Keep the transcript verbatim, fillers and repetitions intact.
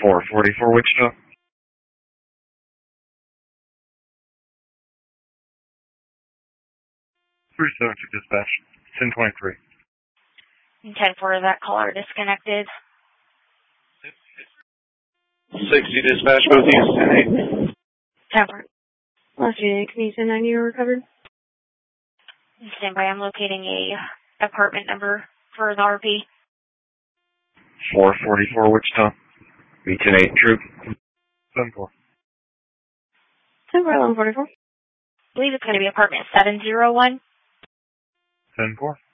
four forty-four Wichita. three seven two dispatch, ten twenty-three. ten four, that caller disconnected. sixty dispatch, northeast, ten eight. ten four. Last unit, can you send nine you recovered? Stand by, I'm locating a apartment number for the R P. four forty-four Wichita. B ten eight troop. seven four. ten four, eleven forty-four. I believe it's going to be apartment seven zero one. ten four.